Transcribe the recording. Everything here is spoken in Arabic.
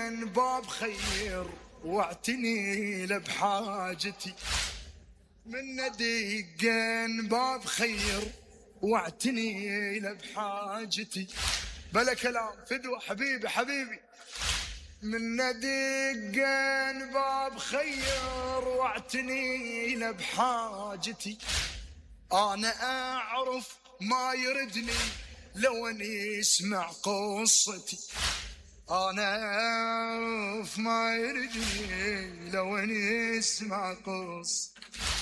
باب خير واعتني له بحاجتي، من دقن باب خير واعتني له بحاجتي. بلا كلام فدوى حبيبي حبيبي. من دقن باب خير واعتني له بحاجتي، انا اعرف ما يردني لو اني يسمع قصتي، انا اعرف ما يردني لو اني يسمع قصتي.